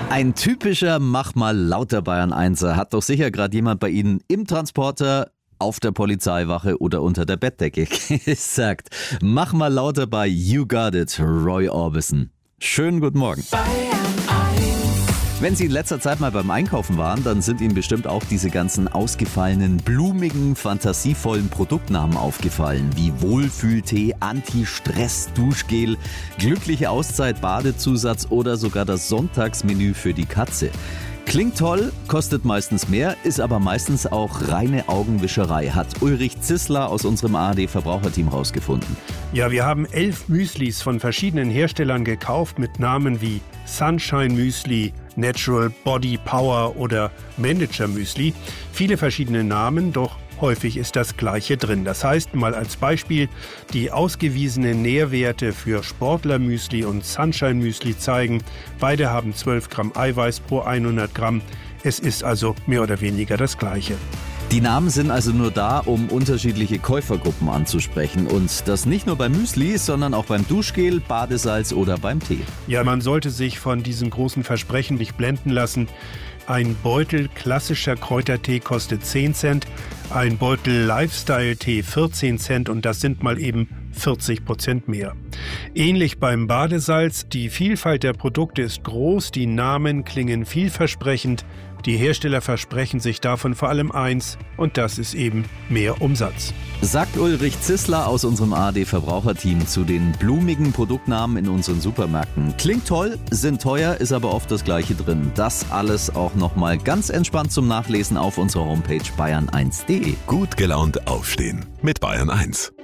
Ein typischer Mach mal lauter Bayern 1er hat doch sicher gerade jemand bei Ihnen im Transporter, auf der Polizeiwache oder unter der Bettdecke gesagt. Mach mal lauter bei You Got It, Roy Orbison. Schönen guten Morgen. Wenn Sie in letzter Zeit mal beim Einkaufen waren, dann sind Ihnen bestimmt auch diese ganzen ausgefallenen, blumigen, fantasievollen Produktnamen aufgefallen, wie Wohlfühltee, Anti-Stress-Duschgel, glückliche Auszeit, Badezusatz oder sogar das Sonntagsmenü für die Katze. Klingt toll, kostet meistens mehr, ist aber meistens auch reine Augenwischerei, hat Ulrich Zissler aus unserem ARD-Verbraucherteam rausgefunden. Ja, wir haben 11 Müslis von verschiedenen Herstellern gekauft mit Namen wie Sunshine Müsli, Natural Body Power oder Manager Müsli. Viele verschiedene Namen, doch häufig ist das Gleiche drin. Das heißt, mal als Beispiel, die ausgewiesenen Nährwerte für Sportler-Müsli und Sunshine-Müsli zeigen, beide haben 12 Gramm Eiweiß pro 100 Gramm. Es ist also mehr oder weniger das Gleiche. Die Namen sind also nur da, um unterschiedliche Käufergruppen anzusprechen. Und das nicht nur beim Müsli, sondern auch beim Duschgel, Badesalz oder beim Tee. Ja, man sollte sich von diesem großen Versprechen nicht blenden lassen. Ein Beutel klassischer Kräutertee kostet 10 Cent, ein Beutel Lifestyle-Tee 14 Cent und das sind mal eben 40% mehr. Ähnlich beim Badesalz, die Vielfalt der Produkte ist groß, die Namen klingen vielversprechend, die Hersteller versprechen sich davon vor allem eins und das ist eben mehr Umsatz. Sagt Ulrich Zissler aus unserem ARD-Verbraucherteam zu den blumigen Produktnamen in unseren Supermärkten. Klingt toll, sind teuer, ist aber oft das Gleiche drin. Das alles auch nochmal ganz entspannt zum Nachlesen auf unserer Homepage bayern1.de. Gut gelaunt aufstehen mit Bayern 1.